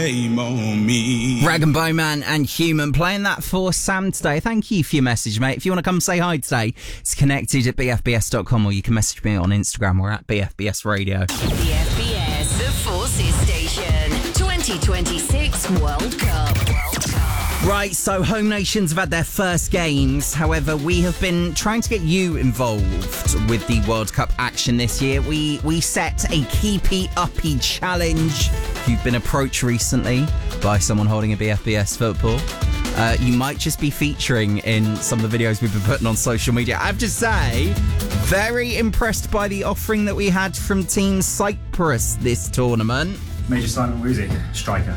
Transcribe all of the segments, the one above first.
On me. Rag and Bowman and Human playing that for Sam today. Thank you for your message, mate. If you want to come say hi today, it's connected at bfbs.com, or you can message me on Instagram. We're at BFBS Radio. BFBS, the Forces Station. 2026 World Cup. Right, so home nations have had their first games. However, we have been trying to get you involved with the World Cup action this year. We set a keepy uppy challenge. If you've been approached recently by someone holding a BFBS football, you might just be featuring in some of the videos we've been putting on social media. I have to say, very impressed by the offering that we had from Team Cyprus this tournament. Major Simon Woozy, striker.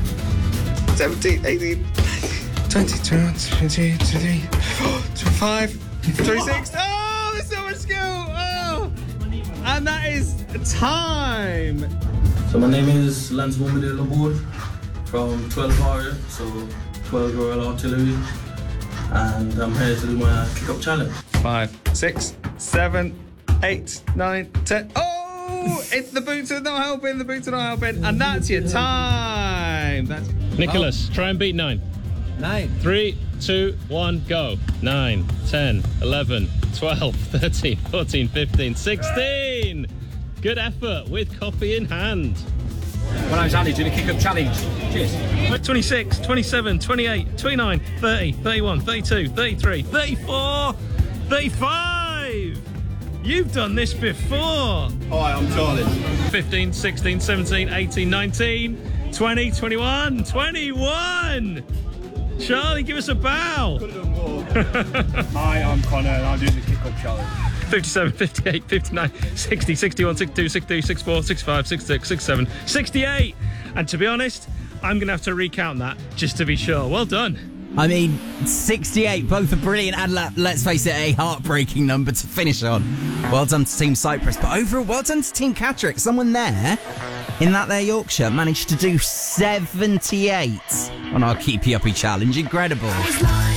17, 18, 22, 23, 24, 25, 26. Oh, there's so much skill. Oh, and that is time. So my name is Lance Mohamed Labor from 12 Warrior, so 12 Royal Artillery, and I'm here to do my kick-up challenge. 5, 6, 7, 8, 9, 10. Oh, the boots are not helping. The boots are not helping, and that's your time. Nicholas, try and beat 9. 9. 3, 2, 1, go. 9, 10, 11, 12, 13, 14, 15, 16. Good effort with copy in hand. When I was only doing a kick-up challenge. Cheers. 26, 27, 28, 29, 30, 31, 32, 33, 34, 35. You've done this before. Hi, I'm Charlie. 15, 16, 17, 18, 19, 20, 21, 21. Charlie, give us a bow. Hi, I'm Connor and I'm doing the kick-up challenge. 57, 58, 59, 60, 61, 62, 63, 64, 65, 66, 67, 68. And to be honest, I'm going to have to recount that just to be sure. Well done. I mean, 68, both are brilliant, and let's face it, a heartbreaking number to finish on. Well done to Team Cyprus, but overall, well done to Team Catterick. Someone there, in that there Yorkshire, managed to do 78 on our Keepy Uppy challenge. Incredible.